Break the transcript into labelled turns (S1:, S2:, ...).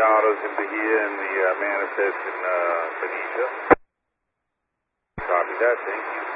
S1: autos in Bahia and the manifest in Benicia. Copy that, thank you.